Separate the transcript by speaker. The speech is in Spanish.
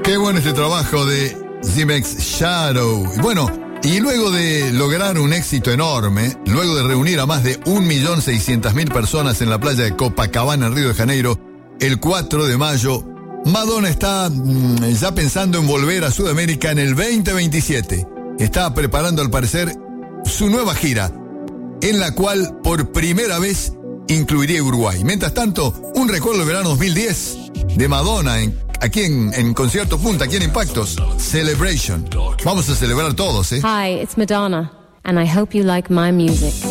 Speaker 1: Qué bueno este trabajo de Zimex Shadow. Bueno, y luego de lograr un éxito enorme, luego de reunir a más de 1.600.000 personas en la playa de Copacabana, en Río de Janeiro, el 4 de mayo, Madonna está ya pensando en volver a Sudamérica en el 2027. Está preparando, al parecer, su nueva gira, en la cual por primera vez incluiría Uruguay. Mientras tanto, un recuerdo del verano 2010 de Madonna aquí en Concierto Punta, aquí en Impactos, Celebration. Vamos a celebrar todos, ¿eh?
Speaker 2: Hi, it's Madonna, and I hope you like my music.